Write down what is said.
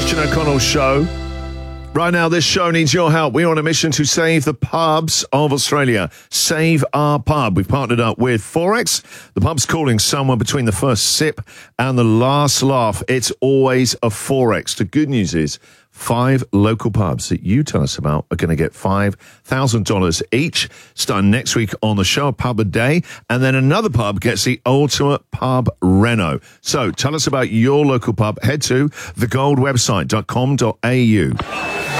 Christian O'Connell Show. Right now, this show needs your help. We're on a mission to save the pubs of Australia. Save our pub. We've partnered up with Forex. The pub's calling someone between the first sip and the last laugh. It's always a Forex. The good news is 5 local pubs that you tell us about are going to get $5,000 each, starting next week on the show, a pub a day, and then another pub gets the ultimate pub reno. So tell us about your local pub. Head to thegoldwebsite.com.au.